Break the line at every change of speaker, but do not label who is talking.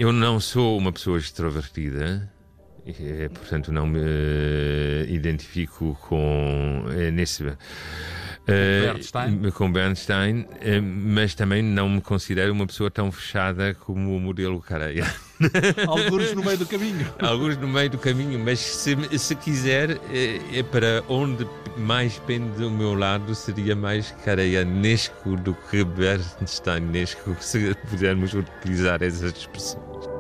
Eu não sou uma pessoa extrovertida, portanto não me identifico com com Bernstein, mas também não me considero uma pessoa tão fechada como o modelo Careia.
Alguns no meio do caminho.
Alguns no meio do caminho, mas se quiser, para onde mais pende do meu lado seria mais Careia-nesco do que Bernstein-nesco, se pudermos utilizar essas expressões.